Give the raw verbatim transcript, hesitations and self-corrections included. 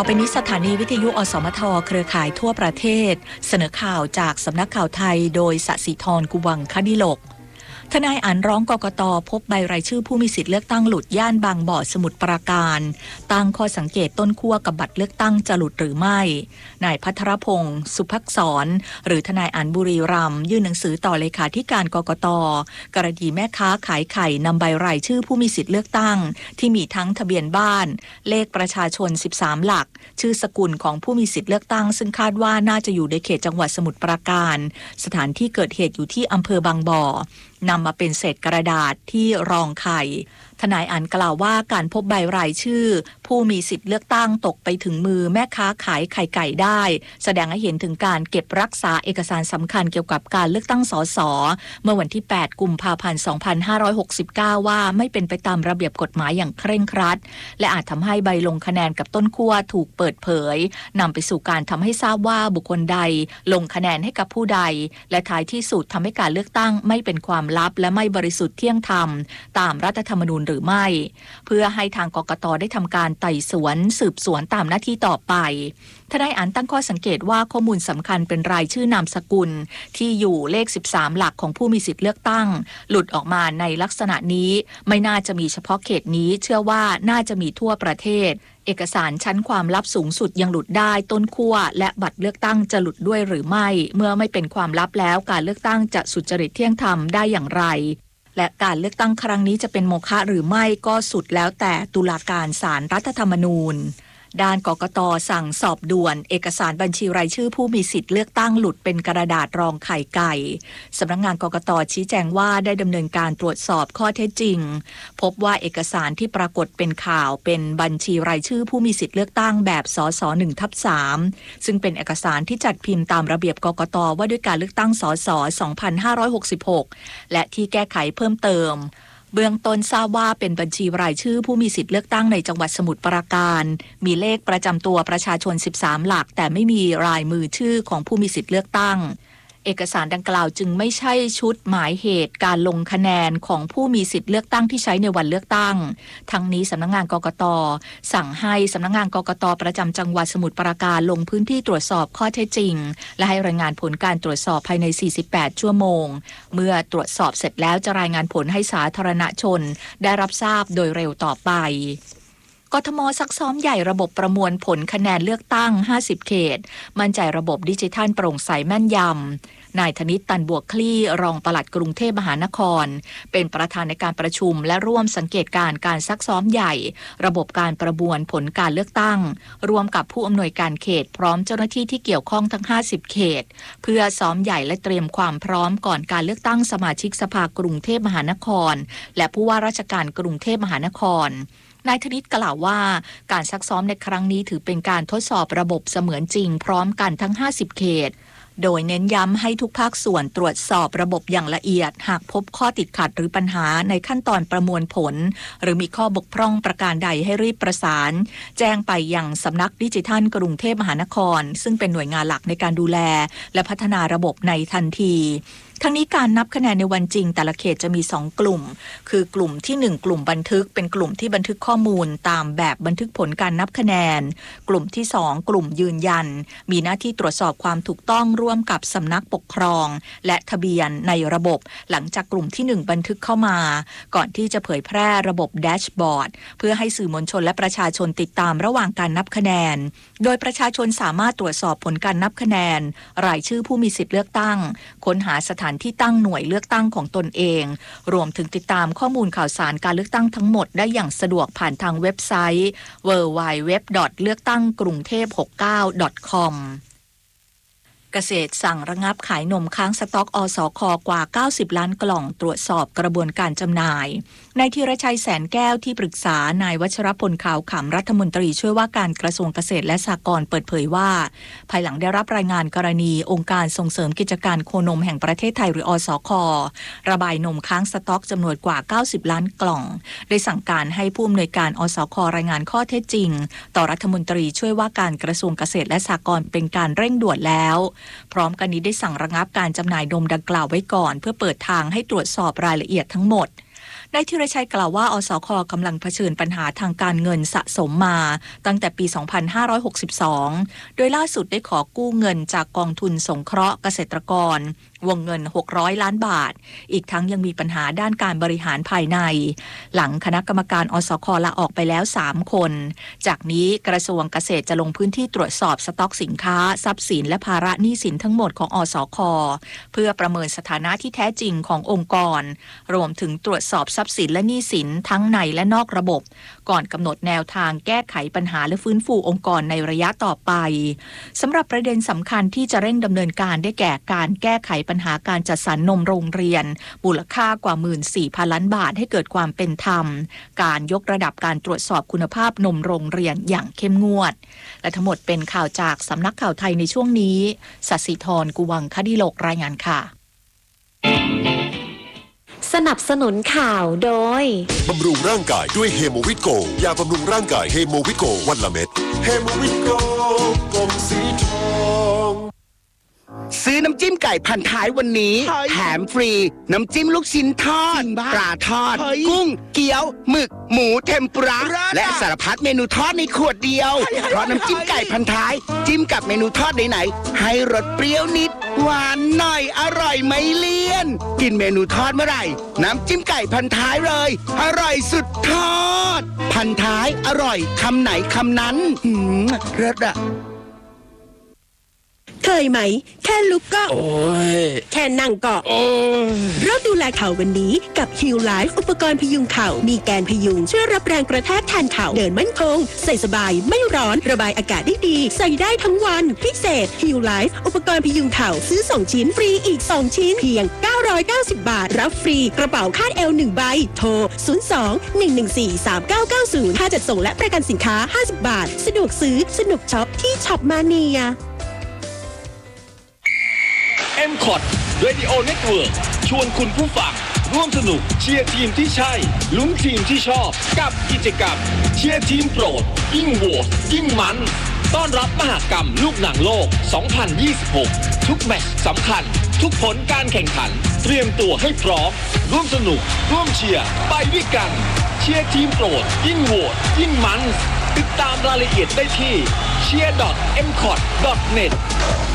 อไปนี้สถานีวิทยุอสมทเครือข่ายทั่วประเทศเสนอข่าวจากสำนักข่าวไทยโดยสศิธรกุวังคดิโลกทนายอั๋นร้องกกต.พบใบรายชื่อผู้มีสิทธิเลือกตั้งหลุดย่านบางบ่อสมุทรปราการตั้งข้อสังเกตต้นขั้วกับบัตรเลือกตั้งจะหลุดหรือไม่นายพัทรพงศ์สุภักษรหรือทนายอั๋นบุรีรัมย์ยื่นหนังสือต่อเลขาธิการกกต.กรณีแม่ค้าขายไข่นำใบรายชื่อผู้มีสิทธิเลือกตั้งที่มีทั้งทะเบียนบ้านเลขประชาชนสิบสามหลักชื่อสกุลของผู้มีสิทธิเลือกตั้งซึ่งคาดว่าน่าจะอยู่ในเขตจังหวัดสมุทรปราการสถานที่เกิดเหตุอยู่ที่อำเภอบางบ่อนำมาเป็นเศษกระดาษที่รองไข่ทนายอั๋นกล่าวว่าการพบใบรายชื่อผู้มีสิทธิเลือกตั้งตกไปถึงมือแม่ค้าขายไข่ไก่ได้แสดงให้เห็นถึงการเก็บรักษาเอกสารสำคัญเกี่ยวกับการเลือกตั้งสสเมื่อวันที่แปดกุมภาพันธ์สองพันห้าร้อยหกสิบเก้าว่าไม่เป็นไปตามระเบียบกฎหมายอย่างเคร่งครัดและอาจทำให้ใบลงคะแนนกับต้นขั้วถูกเปิดเผยนำไปสู่การทำให้ทราบว่าบุคคลใดลงคะแนนให้กับผู้ใดและท้ายที่สุดทำให้การเลือกตั้งไม่เป็นความลับและไม่บริสุทธิ์เที่ยงธรรมตามรัฐธรรมนูญหรือไม่เพื่อให้ทางกกต.ได้ทำการไต่สวนสืบสวนตามหน้าที่ต่อไปทนายอั๋นตั้งข้อสังเกตว่าข้อมูลสำคัญเป็นรายชื่อนามสกุลที่อยู่เลขสิบสามหลักของผู้มีสิทธิเลือกตั้งหลุดออกมาในลักษณะนี้ไม่น่าจะมีเฉพาะเขตนี้เชื่อว่าน่าจะมีทั่วประเทศเอกสารชั้นความลับสูงสุดยังหลุดได้ต้นขั้วและบัตรเลือกตั้งจะหลุดด้วยหรือไม่เมื่อไม่เป็นความลับแล้วการเลือกตั้งจะสุจริตเที่ยงธรรมได้อย่างไรและการเลือกตั้งครั้งนี้จะเป็นโมฆะหรือไม่ก็สุดแล้วแต่ตุลาการศาลรัฐธรรมนูญด้านกกต.สั่งสอบด่วนเอกสารบัญชีรายชื่อผู้มีสิทธิ์เลือกตั้งหลุดเป็นกระดาษรองไข่ไก่สำนักงานกกต.ชี้แจงว่าได้ดำเนินการตรวจสอบข้อเท็จจริงพบว่าเอกสารที่ปรากฏเป็นข่าวเป็นบัญชีรายชื่อผู้มีสิทธิ์เลือกตั้งแบบสส หนึ่งทับสาม ซึ่งเป็นเอกสารที่จัดพิมพ์ตามระเบียบกกต.ว่าด้วยการเลือกตั้งสส สองพันห้าร้อยหกสิบหกและที่แก้ไขเพิ่มเติมเบื้องต้นทราบว่าเป็นบัญชีรายชื่อผู้มีสิทธิเลือกตั้งในจังหวัดสมุทรปราการมีเลขประจำตัวประชาชนสิบสามหลักแต่ไม่มีรายมือชื่อของผู้มีสิทธิเลือกตั้งเอกสารดังกล่าวจึงไม่ใช่ชุดหมายเหตุการลงคะแนนของผู้มีสิทธิเลือกตั้งที่ใช้ในวันเลือกตั้งทั้งนี้สำนักงานกกต.สั่งให้สำนักงานกกต.ประจำจังหวัดสมุทรปราการลงพื้นที่ตรวจสอบข้อเท็จจริงและให้รายงานผลการตรวจสอบภายในสี่สิบแปดชั่วโมงเมื่อตรวจสอบเสร็จแล้วจะรายงานผลให้สาธารณชนได้รับทราบโดยเร็วต่อไปกทม.ซักซ้อมใหญ่ระบบประมวลผลคะแนนเลือกตั้งห้าสิบเขตมั่นใจระบบดิจิทัลโปร่งใสแม่นยำนายธนิต ตันบวกคลี่รองปลัดกรุงเทพมหานครเป็นประธานในการประชุมและร่วมสังเกตการการซักซ้อมใหญ่ระบบการประมวลผลการเลือกตั้งร่วมกับผู้อำนวยการเขตพร้อมเจ้าหน้าที่ที่เกี่ยวข้องทั้งห้าสิบเขตเพื่อซ้อมใหญ่และเตรียมความพร้อมก่อนการเลือกตั้งสมาชิกสภากรุงเทพมหานครและผู้ว่าราชการกรุงเทพมหานครนายธนิตกล่าวว่าการซักซ้อมในครั้งนี้ถือเป็นการทดสอบระบบเสมือนจริงพร้อมกันทั้งห้าสิบเขตโดยเน้นย้ำให้ทุกภาคส่วนตรวจสอบระบบอย่างละเอียดหากพบข้อติดขัดหรือปัญหาในขั้นตอนประมวลผลหรือมีข้อบกพร่องประการใดให้รีบประสานแจ้งไปยังสำนักดิจิทัลกรุงเทพมหานครซึ่งเป็นหน่วยงานหลักในการดูแลและพัฒนาระบบในทันทีทั้งนี้การนับคะแนนในวันจริงแต่ละเขตจะมีสองกลุ่มคือกลุ่มที่หนึ่งกลุ่มบันทึกเป็นกลุ่มที่บันทึกข้อมูลตามแบบบันทึกผลการนับคะแนนกลุ่มที่สองกลุ่มยืนยันมีหน้าที่ตรวจสอบความถูกต้องร่วมกับสำนักปกครองและทะเบียนในระบบหลังจากกลุ่มที่หนึ่งบันทึกเข้ามาก่อนที่จะเผยแพร่ระบบแดชบอร์ดเพื่อให้สื่อมวลชนและประชาชนติดตามระหว่างการนับคะแนนโดยประชาชนสามารถตรวจสอบผลการนับคะแนนรายชื่อผู้มีสิทธิเลือกตั้งค้นหาสถานที่ตั้งหน่วยเลือกตั้งของตนเองรวมถึงติดตามข้อมูลข่าวสารการเลือกตั้งทั้งหมดได้อย่างสะดวกผ่านทางเว็บไซต์ ดับเบิลยู ดับเบิลยู ดับเบิลยู ดอท เลือกตั้งกรุงเทพหกสิบเก้า ดอท คอมเกษตรสั่งระงับขายนมค้างสต็อกอสค.กว่าเก้าสิบล้านกล่องตรวจสอบกระบวนการจำหน่ายนายธีรชัยแสนแก้วที่ปรึกษานายวัชรพลขาวขำรัฐมนตรีช่วยว่าการกระทรวงเกษตรและสหกรณ์เปิดเผยว่าภายหลังได้รับรายงานกรณีองค์การส่งเสริมกิจการโคนมแห่งประเทศไทยหรืออสค.ระบายนมค้างสต็อกจำนวนกว่าเก้าสิบล้านกล่องได้สั่งการให้ผู้อำนวยการอสค.รายงานข้อเท็จจริงต่อรัฐมนตรีช่วยว่าการกระทรวงเกษตรและสหกรณ์เป็นการเร่งด่วนแล้วพร้อมกันนี้ได้สั่งระงับการจำหน่ายนมดังกล่าวไว้ก่อนเพื่อเปิดทางให้ตรวจสอบรายละเอียดทั้งหมดนายธีรชัยกล่าวว่าอสค.กำลังเผชิญปัญหาทางการเงินสะสมมาตั้งแต่ปี สองพันห้าร้อยหกสิบสอง โดยล่าสุดได้ขอกู้เงินจากกองทุนสงเคราะห์เกษตรกรวงเงินหกร้อยล้านบาทอีกทั้งยังมีปัญหาด้านการบริหารภายในหลังคณะกรรมการอสค.ลาออกไปแล้วสามคนจากนี้กระทรวงเกษตรจะลงพื้นที่ตรวจสอบสต็อกสินค้าทรัพย์สินและภาระหนี้สินทั้งหมดของอสค.เพื่อประเมินสถานะที่แท้จริงขององค์กรรวมถึงตรวจสอบทรัพย์สินและหนี้สินทั้งในและนอกระบบก่อนกำหนดแนวทางแก้ไขปัญหาและฟื้นฟูองค์กรในระยะต่อไปสำหรับประเด็นสำคัญที่จะเร่งดำเนินการได้แก่การแก้ไขปัญหาการจัดสรรนมโรงเรียนมูลค่ากว่า หนึ่งหมื่นสี่พัน ล้านบาทให้เกิดความเป็นธรรมการยกระดับการตรวจสอบคุณภาพนมโรงเรียนอย่างเข้มงวดและทั้งหมดเป็นข่าวจากสำนักข่าวไทยในช่วงนี้ศศิธร กุวังคดิโลกรายงานค่ะสนับสนุนข่าวโดยบำรุงร่างกายด้วยเฮโมวิตโกยาบำรุงร่างกายเฮโมวิตโกวันละเม็ดเฮโมวิตโกกลมสีทองซื้อน้ำจิ้มไก่พันท้ายวันนี้แถมฟรีน้ำจิ้มลูกชิ้นทอดปลาทอดกุ้งเกี๊ยวหมึกหมูเทมปุระและสารพัดเมนูทอดในขวดเดียวเพราะน้ำจิ้มไก่พันท้ายจิ้มกับเมนูทอดไหนๆให้รสเปรี้ยวนิดหวานหน่อยอร่อยไม่เลี่ยนกินเมนูทอดเมื่อไหร่น้ำจิ้มไก่พันท้ายเลยอร่อยสุดทอดพันท้ายอร่อยคำไหนคำนั้นหืมเลิศอะเคยไหมแค่ลุกก็โอ้ยแค่นั่งก็โอ้ยเริ่มดูแลเข่าวันนี้กับ Heal Life อุปกรณ์พยุงเข่ามีแกนพยุงช่วยรับแรงกระแทกแทนเข่าเดินมั่นคงใส่สบายไม่ร้อนระบายอากาศได้ดีใส่ได้ทั้งวันพิเศษ Heal Life อุปกรณ์พยุงเข่าซื้อสองชิ้นฟรีอีกสองชิ้นเพียงเก้าร้อยเก้าสิบบาทรับฟรีกระเป๋าคาดเอวหนึ่งใบโทรศูนย์ สอง หนึ่ง หนึ่ง สี่ สาม เก้า เก้า ศูนย์ค่าจัดส่งและประกันสินค้าห้าสิบบาทสะดวกซื้อสนุกช็อปที่ช็อปมาเนียเอ็ม คอท Radio Network ชวนคุณผู้ฟังร่วมสนุกเชียร์ทีมที่ใช่ลุ้นทีมที่ชอบกับกิจกรรมเชียร์ทีมโปรดยิ่งโหวตยิ่งมันต้อนรับมหกรรมลูกหนังโลก สองพันยี่สิบหก ทุกแมตช์สำคัญทุกผลการแข่งขันเตรียมตัวให้พร้อมร่วมสนุกร่วมเชียร์ไปด้วยกันเชียร์ทีมโปรดยิ่งโหวตยิ่งมันติดตามรายละเอียดได้ที่ เชียร์ ดอท เอ็ม คอท ดอท เน็ต